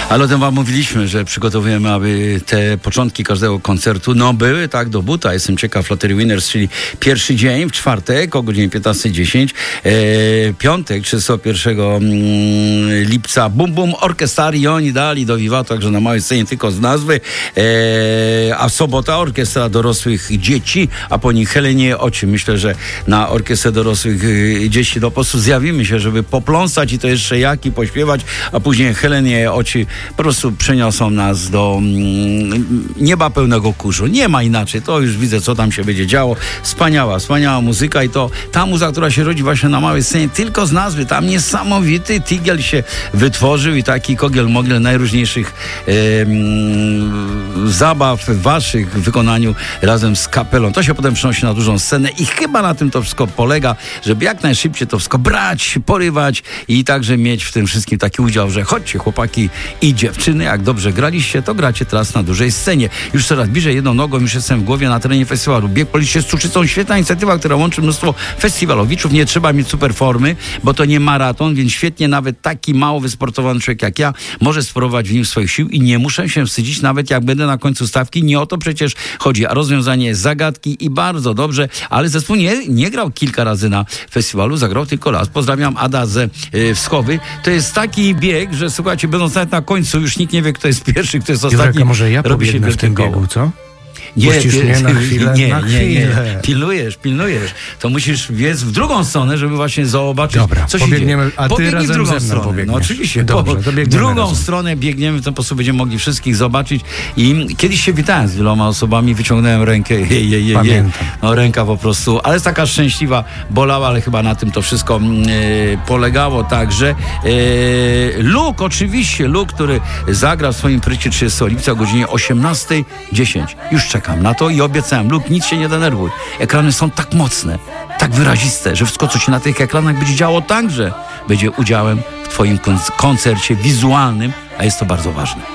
Ale o tym wam mówiliśmy, że przygotowujemy, aby te początki każdego koncertu, były tak do buta. Jestem ciekaw, Lottery Winners, czyli pierwszy dzień w czwartek o godzinie 15:10, piątek 31 lipca Bum Bum Orkestra i oni dali do Viva, także na małej scenie tylko z nazwy, a sobota orkiestra dorosłych dzieci, a po nich Helenie Oczy. Myślę, że na orkiestrę dorosłych dzieci po prostu zjawimy się, żeby popląsać i to jeszcze jak i pośpiewać, a później Helenie Oczy po prostu przeniosą nas do nieba pełnego kurzu. Nie ma inaczej. To już widzę, co tam się będzie działo. Wspaniała muzyka i to ta muzyka, która się rodzi właśnie na małej scenie, tylko z nazwy. Tam niesamowity tygiel się wytworzył i taki kogiel-mogiel najróżniejszych zabaw waszych w wykonaniu razem z kapelą. To się potem przenosi na dużą scenę i chyba na tym to wszystko polega, żeby jak najszybciej to wszystko brać, porywać i także mieć w tym wszystkim taki udział, że chodźcie chłopaki i dziewczyny, jak dobrze graliście, to gracie teraz na dużej scenie. Już coraz bliżej jedną nogą, już jestem w głowie na terenie festiwalu. Bieg po liście z cukrzycą, świetna inicjatywa, która łączy mnóstwo festiwalowiczów. Nie trzeba mieć super formy, bo to nie maraton, więc świetnie nawet taki mało wysportowany człowiek jak ja może spróbować w nim swoich sił i nie muszę się wstydzić, nawet jak będę na końcu stawki. Nie o to przecież chodzi, a rozwiązanie jest zagadki i bardzo dobrze, ale zespół nie grał kilka razy na festiwalu, zagrał tylko raz. Pozdrawiam Ada ze Wschowy. To jest taki bieg, że słuchajcie, będąc nawet na końcu, już nikt nie wie, kto jest pierwszy, kto jest ostatni. Jurek, może ja pobiegnę w tym biegu, co? Nie, mnie na chwilę? Nie. Pilnujesz. To musisz biec w drugą stronę, żeby właśnie zobaczyć, co się dzieje. A ty razem w drugą ze mną stronę. pobiegniesz. No oczywiście. Dobrze, to w drugą razem. stronę biegniemy, w ten sposób będziemy mogli wszystkich zobaczyć. I kiedyś się witałem z wieloma osobami, wyciągnąłem rękę. Pamiętam. No ręka po prostu, ale jest taka szczęśliwa, bolała, ale chyba na tym to wszystko polegało. Także Luke, oczywiście, Luke, który zagra w swoim prycie 30 lipca o godzinie 18:10. Już czekam na to i obiecałem, Luke, nic się nie denerwuj. Ekrany są tak mocne, tak wyraziste, że wszystko, co się na tych ekranach będzie działo, także będzie udziałem w twoim koncercie wizualnym, a jest to bardzo ważne.